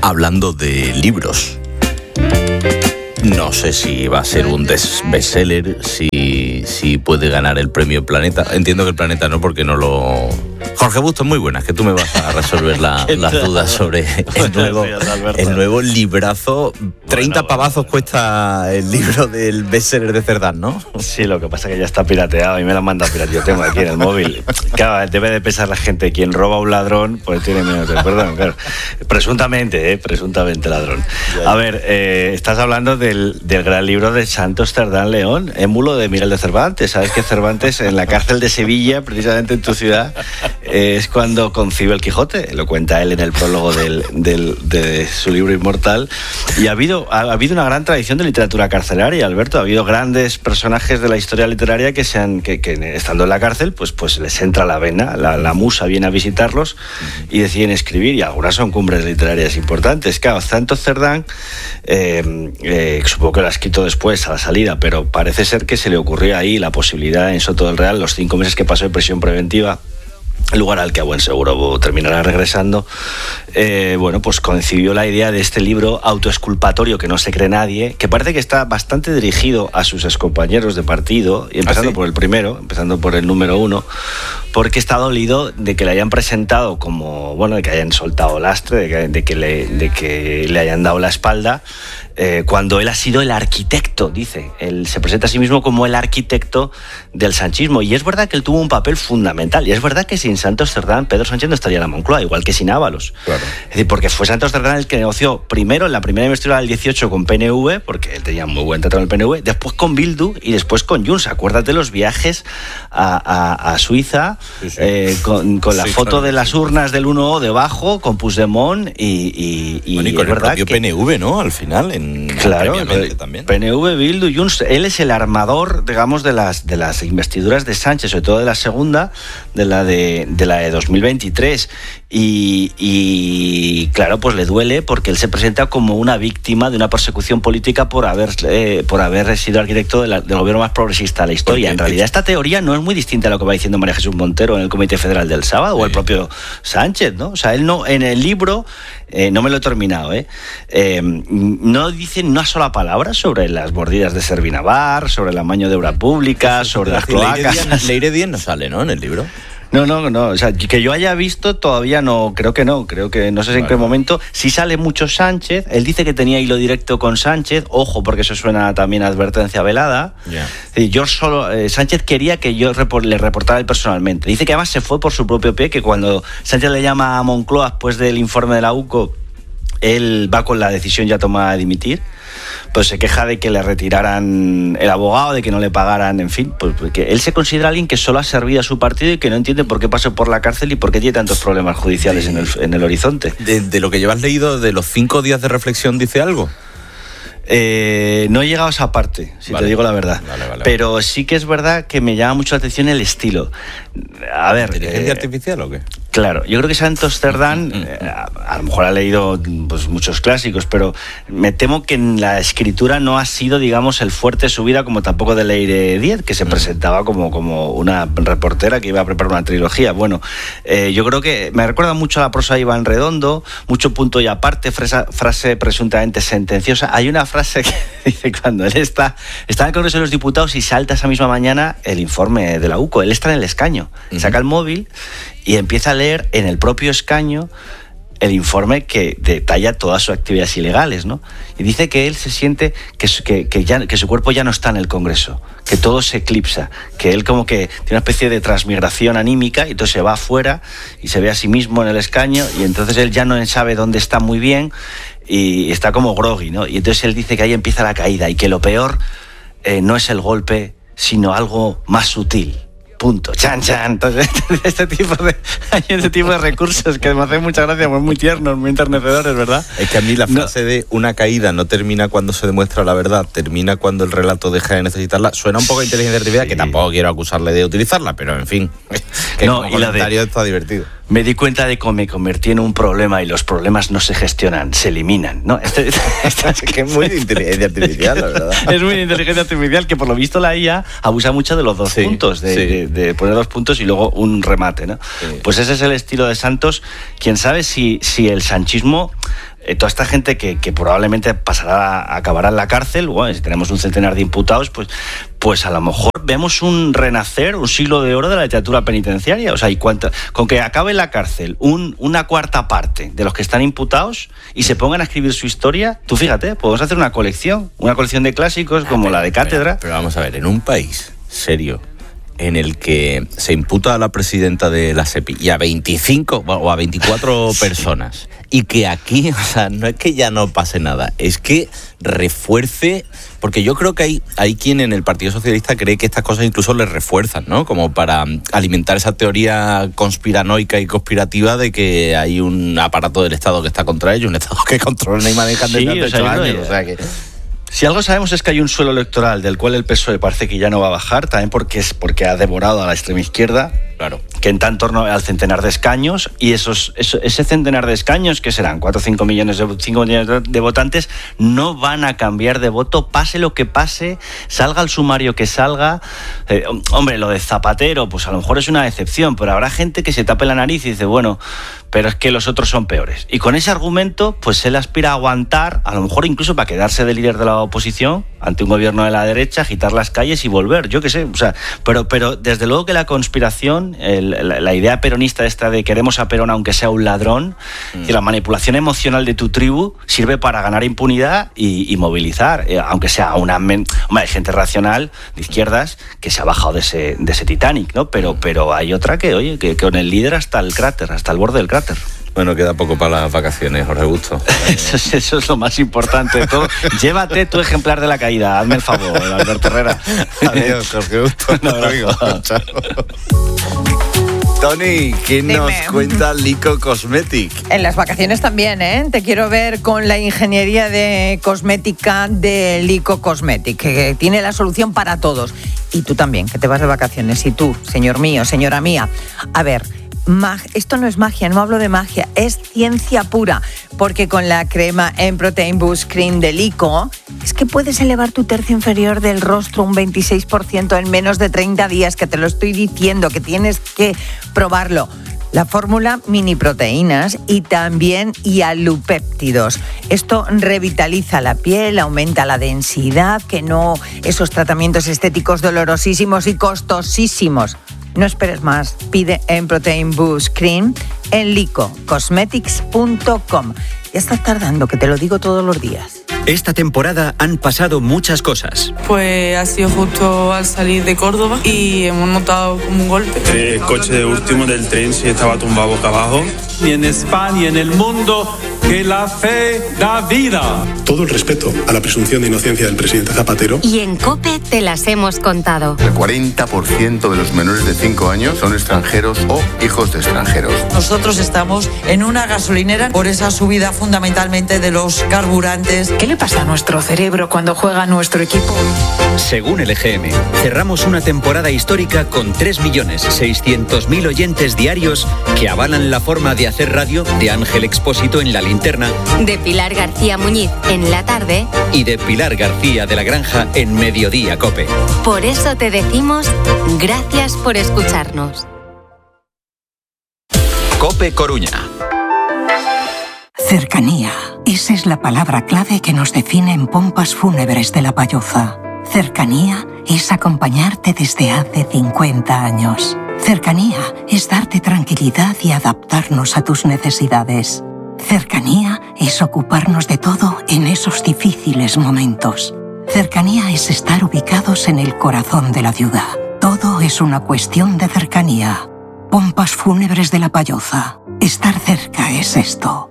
Hablando de libros, no sé si va a ser un bestseller, si puede ganar el premio Planeta. Entiendo que el Planeta no, porque no lo... Jorge Busto, muy buenas, que tú me vas a resolver las dudas sobre el nuevo librazo. 30 pavazos cuesta el libro del bestseller de Cerdán, ¿no? Sí, lo que pasa es que ya está pirateado y me lo han mandado pirateado. Yo tengo aquí en el móvil. Claro, debe de pensar la gente, quien roba a un ladrón, pues tiene menos de perdón, claro. Presuntamente ladrón. A ver, estás hablando del gran libro de Santos Cerdán León, émulo de Miguel de Cervantes. Sabes que Cervantes, en la cárcel de Sevilla, precisamente en tu ciudad, es cuando concibe el Quijote. Lo cuenta él en el prólogo de su libro inmortal. Y ha habido una gran tradición de literatura carcelaria, Alberto. Ha habido grandes personajes de la historia literaria que estando en la cárcel, pues les entra la vena, la musa viene a visitarlos y deciden escribir, y algunas son cumbres literarias importantes. Claro, Santos Cerdán, supongo que lo ha escrito después, a la salida, pero parece ser que se le ocurrió ahí la posibilidad en Soto del Real, los 5 meses que pasó en prisión preventiva, lugar al que a buen seguro terminará regresando. Pues concibió la idea de este libro autoexculpatorio que no se cree nadie, que parece que está bastante dirigido a sus excompañeros de partido, y empezando por el primero, empezando por el número 1, porque está dolido de que le hayan presentado como, de que hayan soltado lastre, de que le hayan dado la espalda, cuando él ha sido el arquitecto, dice. Él se presenta a sí mismo como el arquitecto del sanchismo, y es verdad que él tuvo un papel fundamental, y es verdad que sin Santos Cerdán, Pedro Sánchez no estaría en la Moncloa, igual que sin Ábalos. Claro. Es decir, porque fue Santos Cerdán el que negoció primero en la primera investidura del 18 con PNV, porque él tenía muy buen trato en el PNV, después con Bildu y después con Junts. Acuérdate los viajes a Suiza, con la foto de las urnas del 1O debajo, con Puigdemont y con el propio PNV, ¿no? Al final, claro, también. PNV, Bildu, Junts. Él es el armador, digamos, de las investiduras de Sánchez, sobre todo de la segunda, de la de 2023. Y claro, pues le duele porque él se presenta como una víctima de una persecución política por haber sido arquitecto del gobierno más progresista de la historia. En realidad, esta teoría no es muy distinta a lo que va diciendo María Jesús Montero en el Comité Federal del sábado, o el propio Sánchez, ¿no? O sea, él no, en el libro, no me lo he terminado, no dice una sola palabra sobre las mordidas de Servinavar, sobre el amaño de obra pública, sobre las cloacas. Leire Díez no sale, ¿no?, en el libro. No, o sea, que yo haya visto todavía no, creo que no sé en qué momento. Sí sale mucho Sánchez, él dice que tenía hilo directo con Sánchez, ojo, porque eso suena también a advertencia velada. Sánchez quería que yo le reportara él personalmente. Dice que además se fue por su propio pie, que cuando Sánchez le llama a Moncloa después del informe de la UCO, él va con la decisión ya tomada de dimitir, pues se queja de que le retiraran el abogado, de que no le pagaran, en fin, pues porque él se considera alguien que solo ha servido a su partido y que no entiende por qué pasó por la cárcel y por qué tiene tantos problemas judiciales en el horizonte. De lo que llevas leído, de los 5 días de reflexión, ¿dice algo? No he llegado a esa parte, te digo la verdad. Vale. Pero sí que es verdad que me llama mucho la atención el estilo. A ver, ¿inteligencia artificial o qué? Claro, yo creo que Santos Cerdán a lo mejor ha leído pues muchos clásicos, pero me temo que en la escritura no ha sido, digamos, el fuerte de su vida, como tampoco de Leire Díez, que se presentaba como una reportera que iba a preparar una trilogía. Bueno, yo creo que me recuerda mucho a la prosa de Iván Redondo, mucho punto y aparte, frase presuntamente sentenciosa. Hay una frase que dice cuando él está en el Congreso de los Diputados y salta esa misma mañana el informe de la UCO. Él está en el escaño, saca el móvil y empieza a leer en el propio escaño el informe que detalla todas sus actividades ilegales, ¿no? Y dice que él se siente que su cuerpo ya no está en el Congreso, que todo se eclipsa, que él como que tiene una especie de transmigración anímica y entonces se va afuera y se ve a sí mismo en el escaño y entonces él ya no sabe dónde está muy bien y está como groggy, ¿no? Y entonces él dice que ahí empieza la caída y que lo peor no es el golpe, sino algo más sutil. Punto. Chan. Entonces, este tipo de recursos que me hacen mucha gracia, muy tiernos, muy enternecedores, ¿verdad? Es que a mí la frase de una caída no termina cuando se demuestra la verdad, termina cuando el relato deja de necesitarla, suena un poco a inteligencia artificial, que tampoco quiero acusarle de utilizarla, pero en fin, que como comentario está divertido. Me di cuenta de cómo me convertí en un problema y los problemas no se gestionan, se eliminan, ¿no? Es que es muy de inteligencia artificial, la verdad. Es muy de inteligencia artificial, que por lo visto la IA abusa mucho de los dos puntos, de poner 2 puntos y luego un remate, ¿no? Sí. Pues ese es el estilo de Santos. Quién sabe si el sanchismo toda esta gente que probablemente acabará en la cárcel, bueno, si tenemos un centenar de imputados, pues a lo mejor vemos un renacer, un siglo de oro de la literatura penitenciaria. O sea, con que acabe en la cárcel una cuarta parte de los que están imputados y se pongan a escribir su historia, tú fíjate, podemos hacer una colección de clásicos como la de Cátedra. Pero vamos a ver, en un país serio en el que se imputa a la presidenta de la SEPI y a 25 o a 24 personas, y que aquí, o sea, no es que ya no pase nada, es que refuerce, porque yo creo que hay quien en el Partido Socialista cree que estas cosas incluso les refuerzan, ¿no? Como para alimentar esa teoría conspiranoica y conspirativa de que hay un aparato del Estado que está contra ellos, un Estado que controla y maneja desde hace 8 años, o sea que... Si algo sabemos es que hay un suelo electoral del cual el PSOE parece que ya no va a bajar, también porque ha devorado a la extrema izquierda, claro, que está en torno al centenar de escaños, y ese centenar de escaños, que serán 4 o 5 millones de votantes, no van a cambiar de voto, pase lo que pase, salga el sumario que salga. Hombre, lo de Zapatero, pues a lo mejor es una excepción, pero habrá gente que se tape la nariz y dice, bueno, pero es que los otros son peores. Y con ese argumento, pues él aspira a aguantar, a lo mejor incluso para quedarse de líder de la oposición ante un gobierno de la derecha, agitar las calles y volver, yo qué sé. O sea, pero desde luego que la conspiración, la idea peronista esta de queremos a Perón aunque sea un ladrón, y la manipulación emocional de tu tribu sirve para ganar impunidad y movilizar, aunque sea hay gente racional de izquierdas que se ha bajado de ese Titanic, ¿no? Pero hay otra que con el líder hasta el borde del cráter. Bueno, queda poco para las vacaciones, Jorge Augusto. Eso es lo más importante de todo. Llévate tu ejemplar de la caída, hazme el favor, Alberto Herrera. Adiós, Jorge Augusto. Chao. Tony, ¿quién nos cuenta Lyko Cosmetic? En las vacaciones también, ¿eh? Te quiero ver con la ingeniería de cosmética de Lyko Cosmetic, que tiene la solución para todos. Y tú también, que te vas de vacaciones. Y tú, señor mío, señora mía. A ver, esto no es magia, no hablo de magia, es ciencia pura, porque con la crema Protein Boost Cream de Lyko es que puedes elevar tu tercio inferior del rostro un 26% en menos de 30 días, que te lo estoy diciendo, que tienes que probarlo. La fórmula mini proteínas y también hialupéptidos. Esto revitaliza la piel, aumenta la densidad, que no esos tratamientos estéticos dolorosísimos y costosísimos. No esperes más, pide Protein Boost Cream en lycocosmetics.com. Ya estás tardando, que te lo digo todos los días. Esta temporada han pasado muchas cosas. Pues ha sido justo al salir de Córdoba y hemos notado como un golpe. El coche último del tren sí estaba tumbado boca abajo. Y en España y en el mundo, que la fe da vida. Todo el respeto a la presunción de inocencia del presidente Zapatero. Y en COPE te las hemos contado. El 40% de los menores de 5 años son extranjeros o hijos de extranjeros. Nosotros estamos en una gasolinera por esa subida fundamentalmente de los carburantes. ¿Qué le pasa a nuestro cerebro cuando juega nuestro equipo? Según el EGM, cerramos una temporada histórica con 3.600.000 oyentes diarios que avalan la forma de hacer radio de Ángel Expósito en La Linterna, de Pilar García Muñiz en La Tarde y de Pilar García de la Granja en Mediodía COPE. Por eso te decimos gracias por escucharnos. COPE Coruña. Cercanía. Esa es la palabra clave que nos define en Pompas Fúnebres de La Palloza. Cercanía es acompañarte desde hace 50 años. Cercanía es darte tranquilidad y adaptarnos a tus necesidades. Cercanía es ocuparnos de todo en esos difíciles momentos. Cercanía es estar ubicados en el corazón de la ciudad. Todo es una cuestión de cercanía. Pompas Fúnebres de La Palloza. Estar cerca es esto.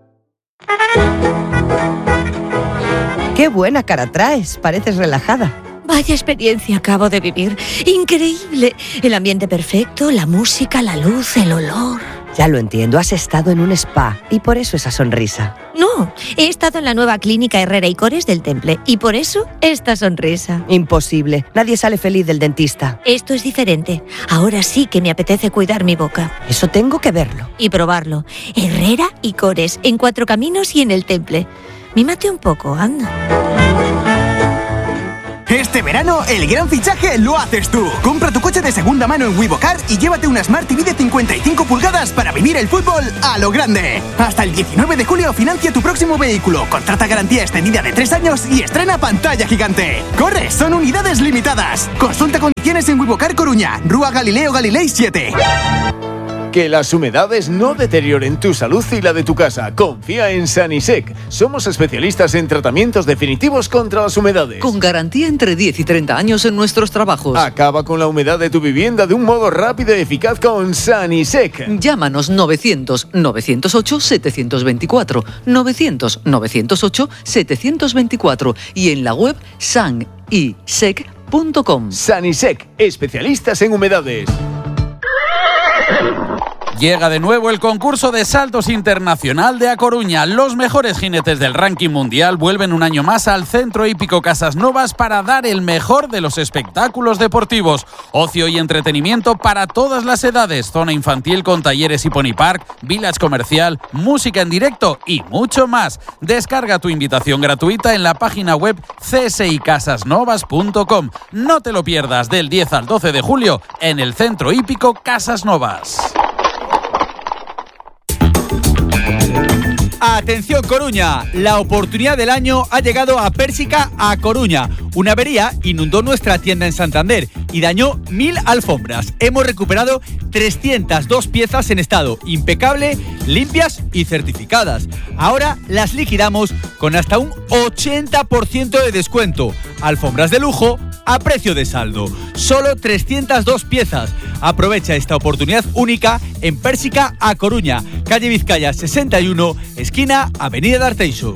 ¡Qué buena cara traes! Pareces relajada. Vaya experiencia acabo de vivir. Increíble. El ambiente perfecto, la música, la luz, el olor. Ya lo entiendo, has estado en un spa y por eso esa sonrisa. No, he estado en la nueva clínica Herrera y Cores del Temple y por eso esta sonrisa. Imposible, nadie sale feliz del dentista. Esto es diferente. Ahora sí que me apetece cuidar mi boca. Eso tengo que verlo. Y probarlo. Herrera y Cores, en Cuatro Caminos y en el Temple. Mímate un poco, anda. Este verano, el gran fichaje lo haces tú. Compra tu coche de segunda mano en Wivocar y llévate una Smart TV de 55 pulgadas para vivir el fútbol a lo grande. Hasta el 19 de julio financia tu próximo vehículo, contrata garantía extendida de 3 años y estrena pantalla gigante. ¡Corre! Son unidades limitadas. Consulta condiciones en Wivocar Coruña, Rúa Galileo Galilei 7. Que las humedades no deterioren tu salud y la de tu casa. Confía en Sanisec. Somos especialistas en tratamientos definitivos contra las humedades. Con garantía entre 10 y 30 años en nuestros trabajos. Acaba con la humedad de tu vivienda de un modo rápido y eficaz con Sanisec. Llámanos 900-908-724. 900-908-724. Y en la web sanisec.com. Sanisec, especialistas en humedades. Llega de nuevo el concurso de saltos internacional de A Coruña. Los mejores jinetes del ranking mundial vuelven un año más al Centro Hípico Casas Novas para dar el mejor de los espectáculos deportivos. Ocio y entretenimiento para todas las edades. Zona infantil con talleres y pony park, village comercial, música en directo y mucho más. Descarga tu invitación gratuita en la página web csicasasnovas.com. No te lo pierdas del 10 al 12 de julio en el Centro Hípico Casas Novas. Atención Coruña, la oportunidad del año ha llegado a Pérsica A Coruña. Una avería inundó nuestra tienda en Santander y dañó 1000 alfombras. Hemos recuperado 302 piezas en estado impecable, limpias y certificadas. Ahora las liquidamos con hasta un 80% de descuento. Alfombras de lujo a precio de saldo. Solo 302 piezas. Aprovecha esta oportunidad única en Pérsica A Coruña, calle Vizcaya 61, esquina Avenida de Arteixo.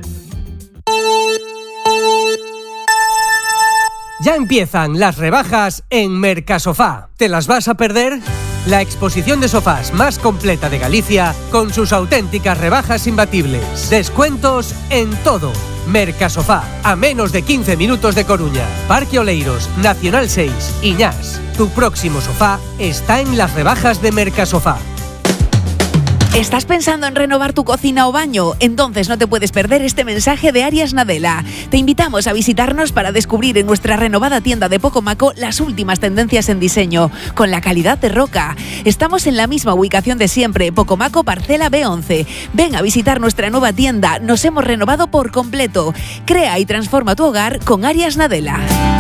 Ya empiezan las rebajas en Mercasofá. ¿Te las vas a perder? La exposición de sofás más completa de Galicia con sus auténticas rebajas imbatibles. Descuentos en todo. Mercasofá, a menos de 15 minutos de Coruña. Parque Oleiros, Nacional 6, Iñás. Tu próximo sofá está en las rebajas de Mercasofá. ¿Estás pensando en renovar tu cocina o baño? Entonces no te puedes perder este mensaje de Arias Nadella. Te invitamos a visitarnos para descubrir en nuestra renovada tienda de Pocomaco las últimas tendencias en diseño, con la calidad de roca. Estamos en la misma ubicación de siempre, Pocomaco Parcela B11. Ven a visitar nuestra nueva tienda, nos hemos renovado por completo. Crea y transforma tu hogar con Arias Nadella.